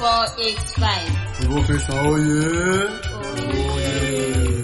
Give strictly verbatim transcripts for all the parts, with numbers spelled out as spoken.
four eight five. Professor Oye. Oye.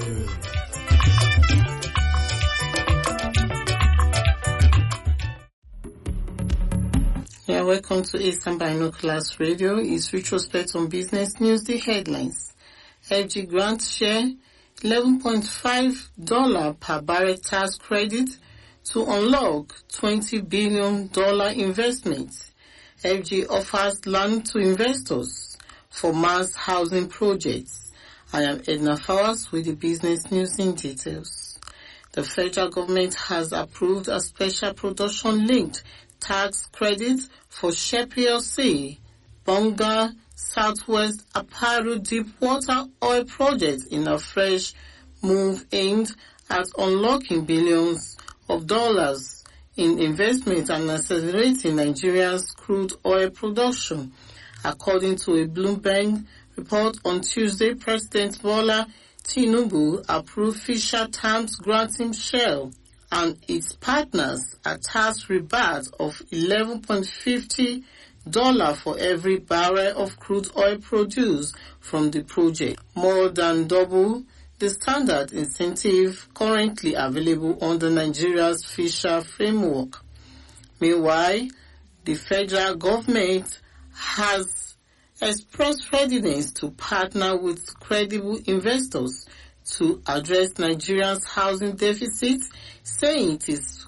Yeah, welcome to Eastern Binoculars Radio. It's retrospect on business news, the headlines. F G grant share eleven point five dollars per barrel tax credit to unlock twenty billion dollars investment. F G offers land to investors for mass housing projects. I am Edna Fowers with the business news in details. The federal government has approved a special production-linked tax credit for Shell P L C, Bonga Southwest Aparu Deepwater Oil Project in a fresh move aimed at unlocking billions of dollars in investment and accelerating Nigeria's crude oil production. According to a Bloomberg report on Tuesday, President Bola Tinubu approved fiscal terms granting Shell and its partners a tax rebate of eleven point five zero dollars for every barrel of crude oil produced from the project, more than double the standard incentive currently available under Nigeria's fiscal framework. Meanwhile, the federal government has expressed readiness to partner with credible investors to address Nigeria's housing deficit, saying it is